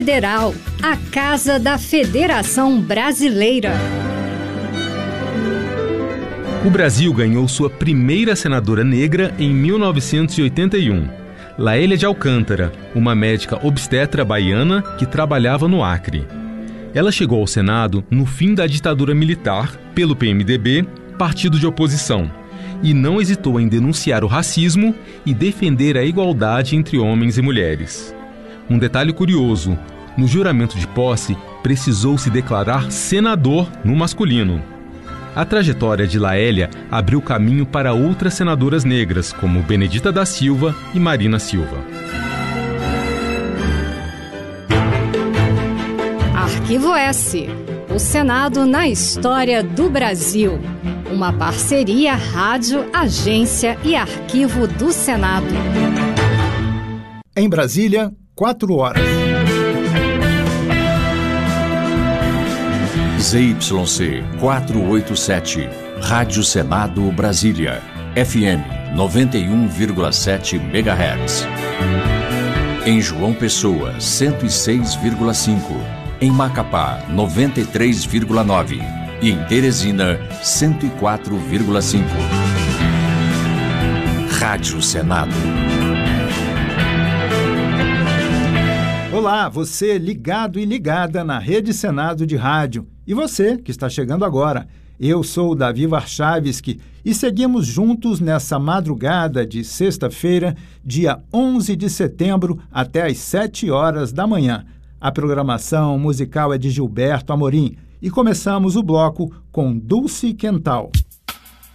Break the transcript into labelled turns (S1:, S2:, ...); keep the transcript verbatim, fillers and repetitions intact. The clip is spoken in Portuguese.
S1: Federal, a Casa da Federação Brasileira.
S2: O Brasil ganhou sua primeira senadora negra em mil novecentos e oitenta e um. Laélia de Alcântara, uma médica obstetra baiana que trabalhava no Acre. Ela chegou ao Senado no fim da ditadura militar pelo P M D B, partido de oposição, e não hesitou em denunciar o racismo e defender a igualdade entre homens e mulheres. Um detalhe curioso: no juramento de posse, precisou se declarar senador no masculino. A trajetória de Laélia abriu caminho para outras senadoras negras, como Benedita da Silva e Marina Silva.
S1: Arquivo S. O Senado na história do Brasil. Uma parceria Rádio, Agência e Arquivo do Senado.
S3: Em Brasília, quatro horas.
S4: Z Y C quatrocentos e oitenta e sete, Rádio Senado Brasília, F M noventa e um vírgula sete megahertz. Em João Pessoa, cento e seis vírgula cinco. Em Macapá, noventa e três vírgula nove. E em Teresina, cento e quatro vírgula cinco. Rádio Senado.
S3: Olá, você ligado e ligada na Rede Senado de Rádio. E você que está chegando agora. Eu sou o Davi Warchavski e seguimos juntos nessa madrugada de sexta-feira, dia onze de setembro, até às sete horas da manhã. A programação musical é de Gilberto Amorim e começamos o bloco com Dulce Quental.